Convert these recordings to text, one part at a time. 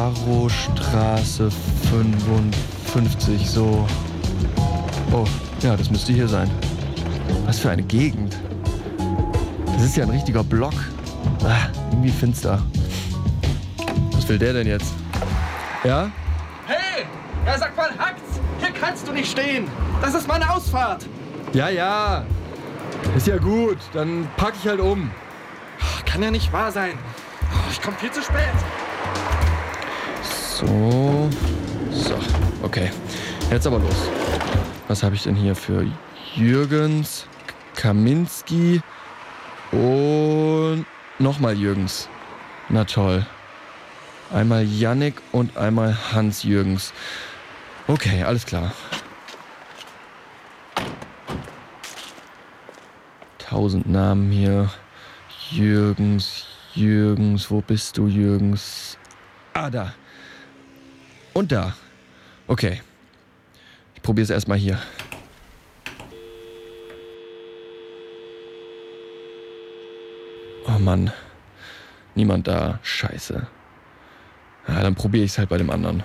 Barrowstraße 55, so. Oh, ja, das müsste hier sein. Was für eine Gegend. Das ist ja ein richtiger Block. Irgendwie finster. Was will der denn jetzt? Ja? Hey! Ja, sag mal, Hackt's! Hier kannst du nicht stehen! Das ist meine Ausfahrt! Ja. Ist ja gut. Dann pack ich halt um. Kann ja nicht wahr sein. Ich komme viel zu spät. So, okay. Jetzt aber los. Was habe ich denn hier für Jürgens, Kaminski und nochmal Jürgens? Na toll. Einmal Jannik und einmal Hans Jürgens. Okay, alles klar. 1000 Namen hier. Jürgens, wo bist du, Jürgens? Da. Und da. Okay. Ich probiere es erstmal hier. Oh Mann. Niemand da. Scheiße. Ja, dann probiere ich es halt bei dem anderen.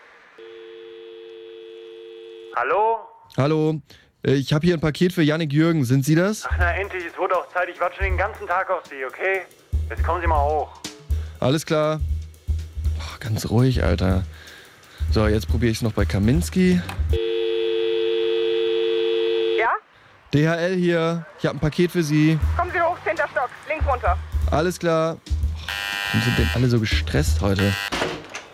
Hallo? Hallo. Ich habe hier ein Paket für Jannik Jürgen. Sind Sie das? Ach na endlich, es wurde auch Zeit. Ich warte schon den ganzen Tag auf Sie, okay? Jetzt kommen Sie mal hoch. Alles klar. Oh, ganz ruhig, Alter. So, jetzt probiere ich es noch bei Kaminski. Ja? DHL hier. Ich habe ein Paket für Sie. Kommen Sie hoch, 10. Stock, links runter. Alles klar. Warum sind denn alle so gestresst heute?